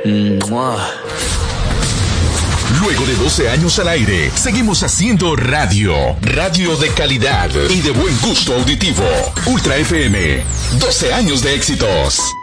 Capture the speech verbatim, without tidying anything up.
Luego de doce años al aire, seguimos haciendo radio. Radio de calidad y de buen gusto auditivo. Ultra F M. doce años de éxitos.